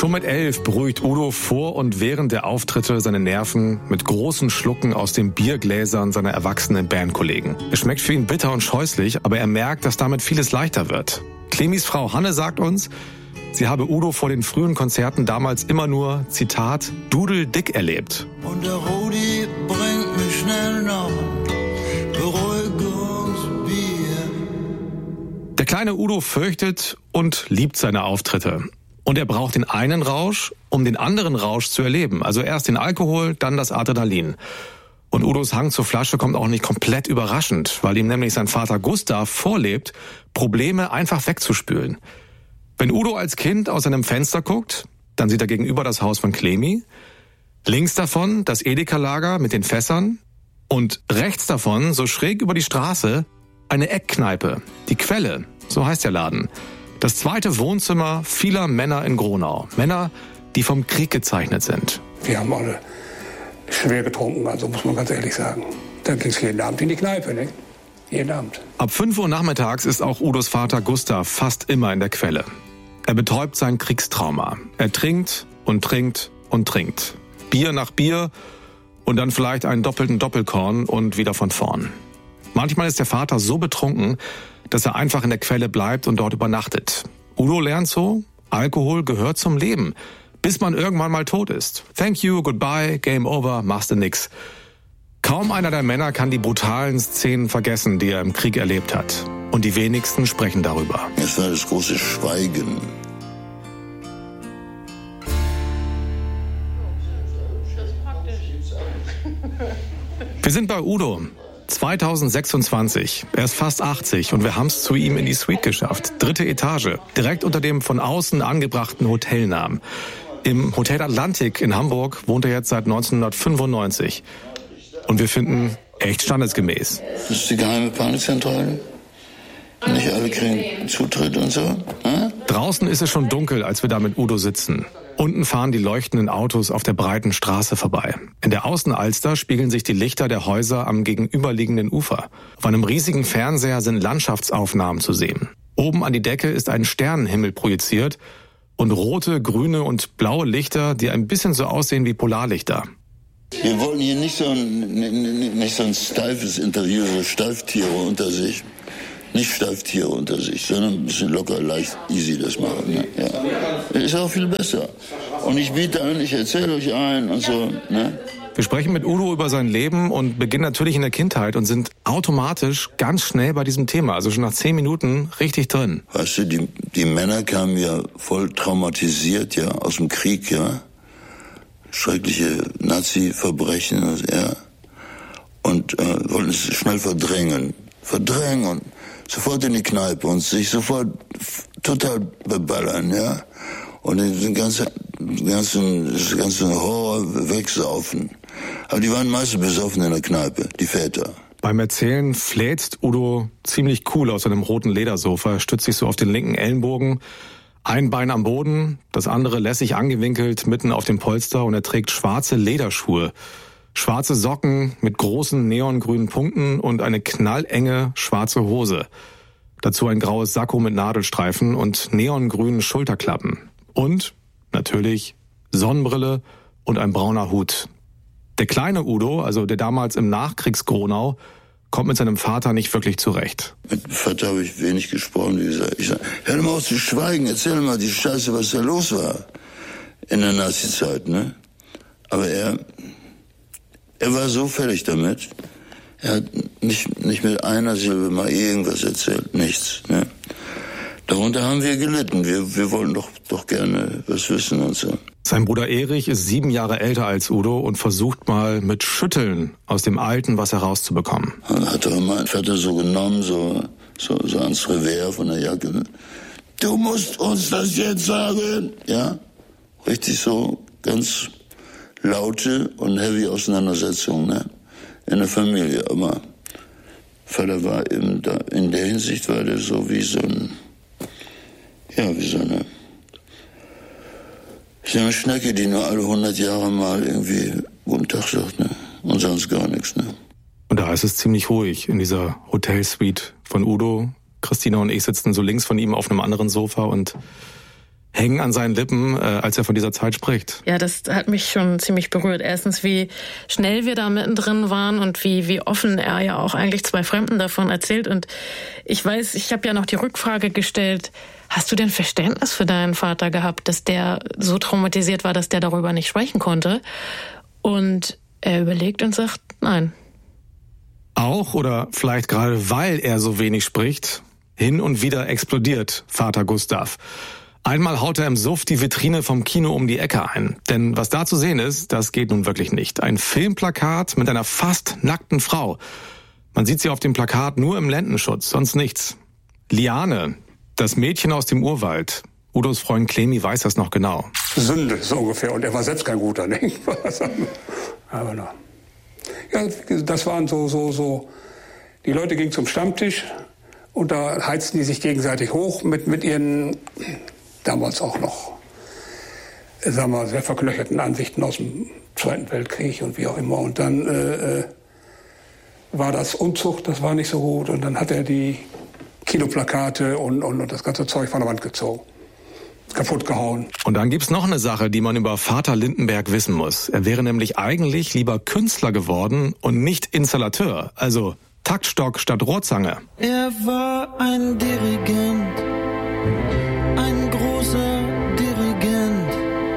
Schon mit 11 beruhigt Udo vor und während der Auftritte seine Nerven mit großen Schlucken aus den Biergläsern seiner erwachsenen Bandkollegen. Es schmeckt für ihn bitter und scheußlich, aber er merkt, dass damit vieles leichter wird. Clemis Frau Hanne sagt uns, sie habe Udo vor den frühen Konzerten damals immer nur, Zitat, dudeldick erlebt. Und der Rudi bringt mich schnell noch Beruhigungsbier. Der kleine Udo fürchtet und liebt seine Auftritte. Und er braucht den einen Rausch, um den anderen Rausch zu erleben. Also erst den Alkohol, dann das Adrenalin. Und Udos Hang zur Flasche kommt auch nicht komplett überraschend, weil ihm nämlich sein Vater Gustav vorlebt, Probleme einfach wegzuspülen. Wenn Udo als Kind aus seinem Fenster guckt, dann sieht er gegenüber das Haus von Clemi, links davon das Edeka-Lager mit den Fässern und rechts davon, so schräg über die Straße, eine Eckkneipe, die Quelle, so heißt der Laden. Das zweite Wohnzimmer vieler Männer in Gronau. Männer, die vom Krieg gezeichnet sind. Wir haben alle schwer getrunken, also muss man ganz ehrlich sagen. Da ging es jeden Abend in die Kneipe, ne? Jeden Abend. Ab 5 Uhr nachmittags ist auch Udos Vater Gustav fast immer in der Quelle. Er betäubt sein Kriegstrauma. Er trinkt und trinkt und trinkt. Bier nach Bier und dann vielleicht einen doppelten Doppelkorn und wieder von vorn. Manchmal ist der Vater so betrunken, dass er einfach in der Quelle bleibt und dort übernachtet. Udo lernt so, Alkohol gehört zum Leben, bis man irgendwann mal tot ist. Thank you, goodbye, game over, machst du nix. Kaum einer der Männer kann die brutalen Szenen vergessen, die er im Krieg erlebt hat. Und die wenigsten sprechen darüber. Es war das große Schweigen. Wir sind bei Udo. 2026. Er ist fast 80 und wir haben es zu ihm in die Suite geschafft. 3. Etage, direkt unter dem von außen angebrachten Hotelnamen. Im Hotel Atlantik in Hamburg wohnt er jetzt seit 1995. Und wir finden echt standesgemäß. Das ist die geheime Panikzentrale. Nicht alle kriegen Zutritt und so. Draußen ist es schon dunkel, als wir da mit Udo sitzen. Unten fahren die leuchtenden Autos auf der breiten Straße vorbei. In der Außenalster spiegeln sich die Lichter der Häuser am gegenüberliegenden Ufer. Auf einem riesigen Fernseher sind Landschaftsaufnahmen zu sehen. Oben an die Decke ist ein Sternenhimmel projiziert und rote, grüne und blaue Lichter, die ein bisschen so aussehen wie Polarlichter. Wir wollen hier nicht so ein steifes Interview, so Steiftiere unter sich. Nicht Steiftiere unter sich, sondern ein bisschen locker, leicht, easy das machen. Ne? Ja. Ist auch viel besser. Und ich biete an, ich erzähle euch ein und so. Ne? Wir sprechen mit Udo über sein Leben und beginnen natürlich in der Kindheit und sind automatisch ganz schnell bei diesem Thema. Also schon nach 10 Minuten richtig drin. Weißt du, die Männer kamen ja voll traumatisiert, ja, aus dem Krieg, ja. Schreckliche Nazi-Verbrechen, ja. Und wollten es schnell verdrängen und sofort in die Kneipe und sich sofort total beballern, ja. Und den ganzen Horror wegsaufen. Aber die waren meistens besoffen in der Kneipe, die Väter. Beim Erzählen fläzt Udo ziemlich cool aus seinem roten Ledersofa. Er stützt sich so auf den linken Ellenbogen, ein Bein am Boden, das andere lässig angewinkelt mitten auf dem Polster und er trägt schwarze Lederschuhe. Schwarze Socken mit großen neongrünen Punkten und eine knallenge schwarze Hose. Dazu ein graues Sakko mit Nadelstreifen und neongrünen Schulterklappen. Und natürlich Sonnenbrille und ein brauner Hut. Der kleine Udo, also der damals im Nachkriegs-Gronau, kommt mit seinem Vater nicht wirklich zurecht. Mit dem Vater habe ich wenig gesprochen, wie gesagt. Ich sag, hör mal auf zu schweigen, erzähl mal die Scheiße, was da los war in der Nazi-Zeit, ne? Aber er war so fertig damit. Er hat nicht mit einer Silbe mal irgendwas erzählt, nichts, ne? Darunter haben wir gelitten. Wir wollten doch gerne was wissen und so. Sein Bruder Erich ist 7 Jahre älter als Udo und versucht mal mit Schütteln aus dem Alten was herauszubekommen. Dann hat er mein Vater so genommen, so ans Revers von der Jacke. Du musst uns das jetzt sagen. Ja, richtig so, ganz laute und heavy Auseinandersetzungen, ne? In der Familie. Aber Vater war eben da, in der Hinsicht war der so wie so eine Schnecke, die nur alle 100 Jahre mal irgendwie guten Tag sagt, ne? Und sonst gar nichts, ne? Und da ist es ziemlich ruhig in dieser Hotelsuite von Udo. Christina und ich sitzen so links von ihm auf einem anderen Sofa und hängen an seinen Lippen, als er von dieser Zeit spricht. Ja, das hat mich schon ziemlich berührt. Erstens, wie schnell wir da mittendrin waren und wie offen er ja auch eigentlich 2 Fremden davon erzählt. Und ich weiß, ich habe ja noch die Rückfrage gestellt, hast du denn Verständnis für deinen Vater gehabt, dass der so traumatisiert war, dass der darüber nicht sprechen konnte? Und er überlegt und sagt, nein. Auch oder vielleicht gerade weil er so wenig spricht, hin und wieder explodiert Vater Gustav. Einmal haut er im Suff die Vitrine vom Kino um die Ecke ein. Denn was da zu sehen ist, das geht nun wirklich nicht. Ein Filmplakat mit einer fast nackten Frau. Man sieht sie auf dem Plakat nur im Lendenschutz, sonst nichts. Liane, das Mädchen aus dem Urwald. Udos Freund Clemi weiß das noch genau. Sünde, so ungefähr. Und er war selbst kein guter, nicht? Aber na. Ja, das waren so. Die Leute gingen zum Stammtisch und da heizten die sich gegenseitig hoch mit ihren, damals auch noch, sagen wir, sehr verknöcherten Ansichten aus dem Zweiten Weltkrieg und wie auch immer. Und dann war das Unzucht, das war nicht so gut. Und dann hat er die Kinoplakate und das ganze Zeug von der Wand gezogen. Kaputt gehauen. Und dann gibt's noch eine Sache, die man über Vater Lindenberg wissen muss. Er wäre nämlich eigentlich lieber Künstler geworden und nicht Installateur. Also Taktstock statt Rohrzange. Er war ein Dirigent, ein großer Dirigent,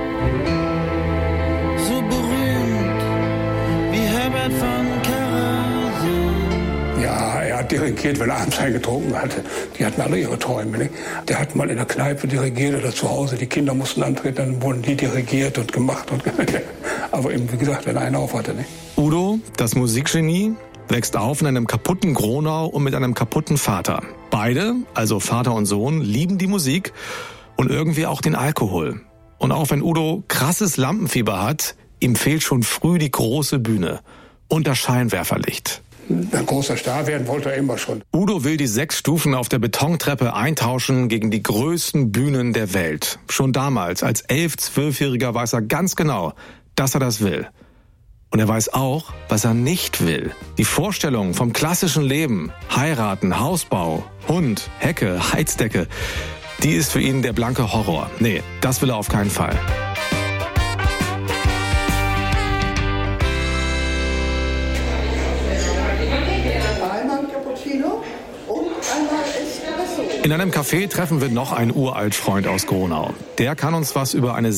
so berühmt wie Herbert von Karajan. Ja, er hat dirigiert, wenn er abends eingetrunken hatte. Die hatten alle ihre Träume. Nicht? Der hat mal in der Kneipe dirigiert oder zu Hause. Die Kinder mussten antreten, dann wurden die dirigiert und gemacht. Aber eben, wie gesagt, wenn er einen auf hatte. Nicht? Udo, das Musikgenie, wächst auf in einem kaputten Gronau und mit einem kaputten Vater. Beide, also Vater und Sohn, lieben die Musik und irgendwie auch den Alkohol. Und auch wenn Udo krasses Lampenfieber hat, ihm fehlt schon früh die große Bühne und das Scheinwerferlicht. Ein großer Star werden wollte er immer schon. Udo will die 6 Stufen auf der Betontreppe eintauschen gegen die größten Bühnen der Welt. Schon damals, als 12-Jähriger, weiß er ganz genau, dass er das will. Und er weiß auch, was er nicht will. Die Vorstellung vom klassischen Leben, heiraten, Hausbau, Hund, Hecke, Heizdecke, die ist für ihn der blanke Horror. Nee, das will er auf keinen Fall. In einem Café treffen wir noch einen Uraltfreund aus Gronau. Der kann uns was über eine